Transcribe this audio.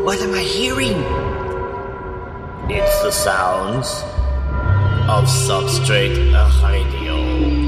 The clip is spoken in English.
What am I hearing? It's the sounds of Substrate Radio.